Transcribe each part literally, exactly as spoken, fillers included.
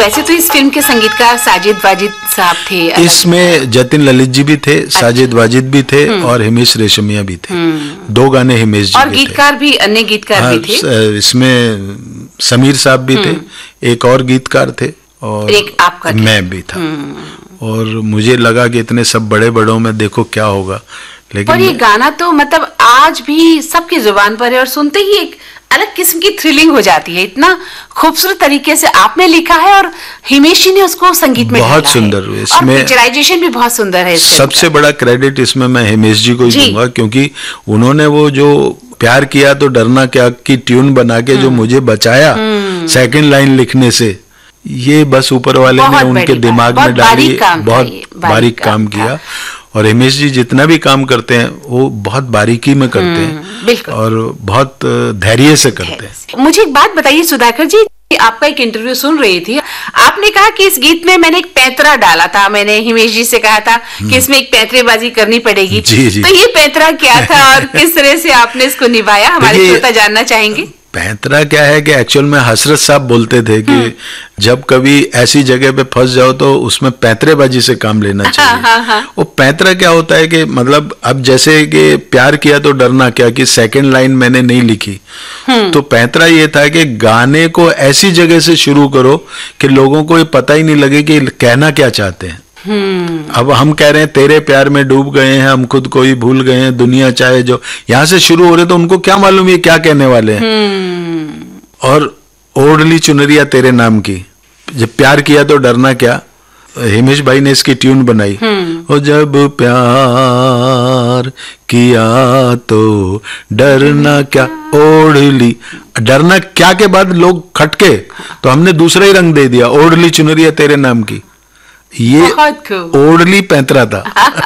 वैसे तो इस फिल्म के संगीतकार साजिद वाजिद साहब थे। इसमें जतिन ललित जी भी थे, अच्छा। साजिद वाजिद भी थे और हिमेश रेशमिया भी थे। दो गाने हिमेश जी और गीतकार भी, अन्य गीतकार हाँ, भी थे। इसमें समीर साहब भी थे, एक और गीतकार थे और एक आपका मैं भी था। और मुझे लगा कि इतने सब बड़े बड़ों में देखो क्या होगा, लेकिन और ये गाना तो मतलब आज भी सबकी जुबान पर है और सुनते ही एक अलग किस्म की थ्रिलिंग हो जाती है। इतना खूबसूरत तरीके से आपने लिखा है और हिमेश जी ने उसको संगीत में बहुत सुंदर है। इसमें और पिक्चराइजेशन भी बहुत सुंदर है। सबसे बड़ा क्रेडिट इसमें मैं हिमेश जी को ही दूंगा, क्योंकि उन्होंने वो जो प्यार किया तो डरना क्या की ट्यून बना के जो मुझे बचाया सेकंड लाइन लिखने से, ये बस ऊपर वाले ने उनके दिमाग में डाली, बहुत बारीक काम किया। और हिमेश जी जितना भी काम करते हैं वो बहुत बारीकी में करते हैं और बहुत धैर्य से करते हैं। मुझे एक बात बताइए सुधाकर जी, आपका एक इंटरव्यू सुन रही थी, आपने कहा कि इस गीत में मैंने एक पैंतरा डाला था। मैंने हिमेश जी से कहा था कि इसमें एक पैंतरेबाजी करनी पड़ेगी। जी, जी। तो ये पैंतरा क्या था और किस तरह से आपने इसको निभाया, हमारे श्रोता जानना चाहेंगे। पैंतरा क्या है कि एक्चुअल में हसरत साहब बोलते थे कि जब कभी ऐसी जगह पे फंस जाओ तो उसमें पैंतरेबाजी से काम लेना चाहिए। हाँ, हाँ, हाँ। वो पैंतरा क्या होता है कि मतलब अब जैसे कि प्यार किया तो डरना क्या की सेकंड लाइन मैंने नहीं लिखी, तो पैंतरा ये था कि गाने को ऐसी जगह से शुरू करो कि लोगों को ये पता ही नहीं लगे कि कहना क्या चाहते हैं। अब हम कह रहे हैं तेरे प्यार में डूब गए हैं, हम खुद को ही भूल गए हैं, दुनिया चाहे जो, यहाँ से शुरू हो रहे तो उनको क्या मालूम ये क्या कहने वाले हैं। और ओढ़ली चुनरिया तेरे नाम की, जब प्यार किया तो डरना क्या, हिमेश भाई ने इसकी ट्यून बनाई। और जब प्यार किया तो डरना क्या, ओढ़ली, डरना क्या के बाद लोग खटके तो हमने दूसरा ही रंग दे दिया, ओढ़ली चुनरिया तेरे नाम की। ये ओढ़ली पैंतरा था।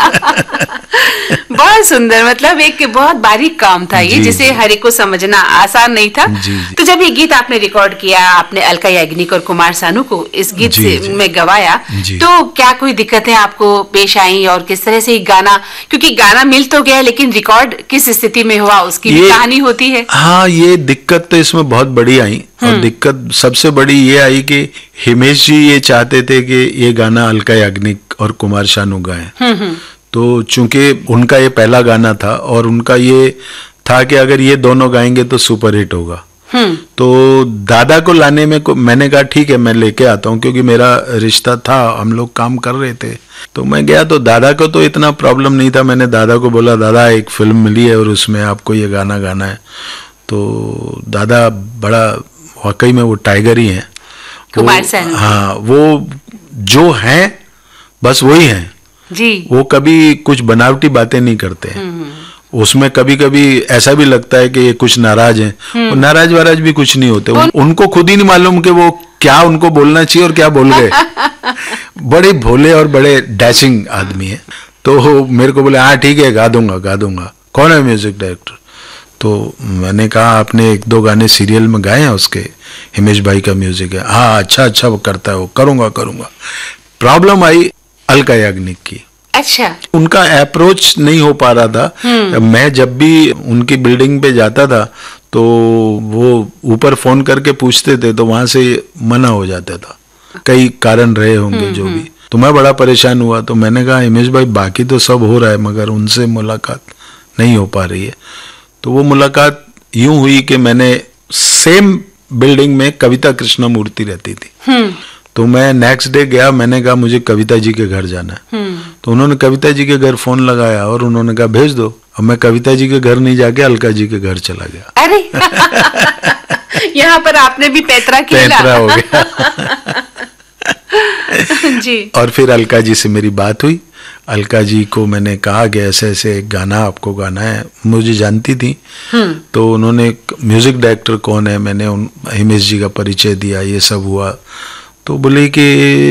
बहुत सुंदर, मतलब एक बहुत बारीक काम था ये, जिसे हर एक को समझना आसान नहीं था। जी, जी। तो जब ये गीत आपने रिकॉर्ड किया, आपने अलका याग्निक और कुमार सानू को इस गीत जी, से जी। में गवाया, तो क्या कोई दिक्कतें आपको पेश आई और किस तरह से गाना, क्योंकि गाना मिल तो गया लेकिन रिकॉर्ड किस स्थिति में हुआ उसकी भी कहानी होती है। हाँ, ये दिक्कत तो इसमें बहुत बड़ी आई और दिक्कत सबसे बड़ी ये आई कि हिमेश जी ये चाहते थे कि ये गाना अलका याग्निक और कुमार सानू गाएं। तो चूंकि उनका ये पहला गाना था और उनका ये था कि अगर ये दोनों गाएंगे तो सुपर हिट होगा। तो दादा को लाने में को, मैंने कहा ठीक है मैं लेके आता हूँ, क्योंकि मेरा रिश्ता था, हम लोग काम कर रहे थे। तो मैं गया तो दादा को तो इतना प्रॉब्लम नहीं था। मैंने दादा को बोला दादा एक फिल्म मिली है और उसमें आपको ये गाना गाना है। तो दादा बड़ा वाकई में वो टाइगर ही हैं, कुमार सानू। हाँ, वो जो हैं बस वही हैं जी। वो कभी कुछ बनावटी बातें नहीं करते हैं। उसमें कभी कभी ऐसा भी लगता है कि ये कुछ नाराज हैं, वो नाराज वाराज भी कुछ नहीं होते। उन, उनको खुद ही नहीं मालूम कि वो क्या उनको बोलना चाहिए और क्या बोल गए। बड़े भोले और बड़े डैशिंग आदमी है। तो मेरे को बोले हाँ ठीक है गा दूंगा गा दूंगा। कौन है म्यूजिक डायरेक्टर? तो मैंने कहा आपने एक दो गाने सीरियल में गाए हैं उसके, हिमेश भाई का म्यूजिक है। हाँ अच्छा अच्छा वो करता है, वो करूंगा करूंगा। प्रॉब्लम आई अलका याग्निक की। अच्छा, उनका अप्रोच नहीं हो पा रहा था। मैं जब भी उनकी बिल्डिंग पे जाता था तो वो ऊपर फोन करके पूछते थे तो वहां से मना हो जाता था, कई कारण रहे होंगे जो भी। तो मैं बड़ा परेशान हुआ। तो मैंने कहा हिमेश भाई बाकी तो सब हो रहा है मगर उनसे मुलाकात नहीं हो पा रही है। तो वो मुलाकात यूं हुई कि मैंने सेम बिल्डिंग में कविता कृष्णमूर्ति रहती थी। तो मैं नेक्स्ट डे गया, मैंने कहा मुझे कविता जी के घर जाना है। तो उन्होंने कविता जी के घर फोन लगाया और उन्होंने कहा भेज दो। और मैं कविता जी के घर नहीं जाके अलका जी के घर चला गया। अरे यहाँ पर आपने भी पैतरा किया। पैतरा हो गया। जी। और फिर अलका जी से मेरी बात हुई। अलका जी को मैंने कहा कि ऐसे ऐसे एक गाना आपको गाना है। मुझे जानती थी। तो उन्होंने म्यूजिक डायरेक्टर कौन है, मैंने उन हिमेश जी का परिचय दिया, ये सब हुआ। तो बोले कि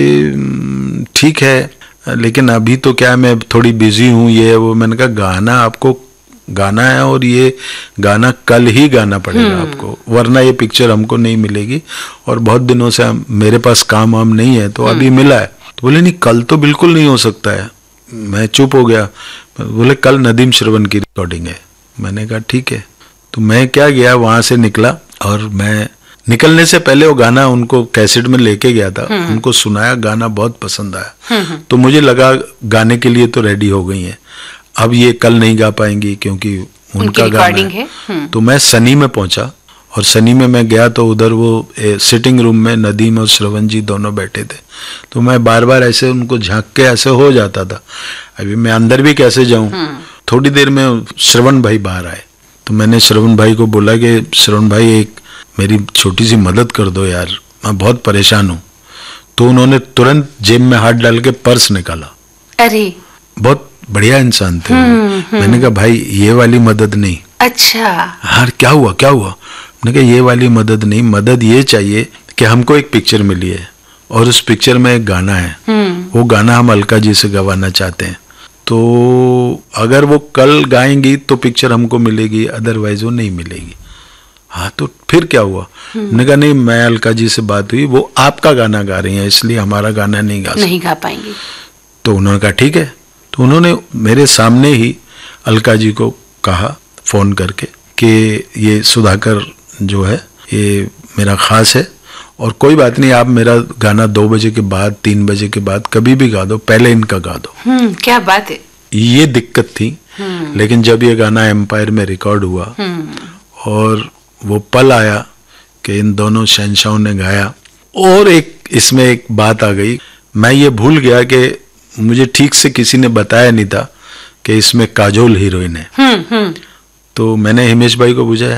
ठीक है लेकिन अभी तो क्या मैं थोड़ी बिजी हूँ, ये वो। मैंने कहा गाना आपको गाना है और ये गाना कल ही गाना पड़ेगा आपको, वरना ये पिक्चर हमको नहीं मिलेगी और बहुत दिनों से हम, मेरे पास काम वाम नहीं है तो अभी मिला है। तो बोले नहीं कल तो बिल्कुल नहीं हो सकता है। मैं चुप हो गया। बोले कल नदीम श्रवण की रिकॉर्डिंग है। मैंने कहा ठीक है। तो मैं क्या गया, वहाँ से निकला और मैं निकलने से पहले वो गाना उनको कैसेट में लेके गया था, उनको सुनाया, गाना बहुत पसंद आया। तो मुझे लगा गाने के लिए तो रेडी हो गई हैं, अब ये कल नहीं गा पाएंगी क्योंकि उनका गाना है, है। तो मैं सनी में पहुंचा और सनी में मैं गया तो उधर वो सिटिंग रूम में नदीम और श्रवण जी दोनों बैठे थे। तो मैं बार बार ऐसे उनको झांक के ऐसे हो जाता था, अभी मैं अंदर भी कैसे जाऊं। थोड़ी देर में श्रवण भाई बाहर आए, तो मैंने श्रवण भाई को बोला कि श्रवण भाई एक मेरी छोटी सी मदद कर दो यार, मैं बहुत परेशान हूँ। तो उन्होंने तुरंत जेब में हाथ डाल के पर्स निकाला। अरे बहुत बढ़िया इंसान थे। मैंने कहा भाई ये वाली मदद नहीं। अच्छा। हाँ क्या हुआ क्या हुआ? मैंने कहा ये वाली मदद नहीं, मदद ये चाहिए कि हमको एक पिक्चर मिली है और उस पिक्चर में एक गाना है, वो गाना हम अलका जी से गवाना चाहते हैं, तो अगर वो कल गाएंगी तो पिक्चर हमको मिलेगी, अदरवाइज वो नहीं मिलेगी। हाँ तो फिर क्या हुआ? मैंने कहा नहीं, मैं अलका जी से बात हुई, वो आपका गाना गा रही हैं इसलिए हमारा गाना नहीं गा नहीं गा पाएंगी। तो उन्होंने कहा ठीक है। तो उन्होंने मेरे सामने ही अलका जी को कहा फोन करके कि ये सुधाकर जो है ये मेरा खास है और कोई बात नहीं, आप मेरा गाना दो बजे के बाद तीन बजे के बाद कभी भी गा दो, पहले इनका गा दो। हम्म, क्या बात है। ये दिक्कत थी, लेकिन जब ये गाना एम्पायर में रिकॉर्ड हुआ और वो पल आया कि इन दोनों शहंशाहों ने गाया, और एक इसमें एक बात आ गई, मैं ये भूल गया कि मुझे ठीक से किसी ने बताया नहीं था कि इसमें काजोल हीरोइन है। तो मैंने हिमेश भाई को पूछा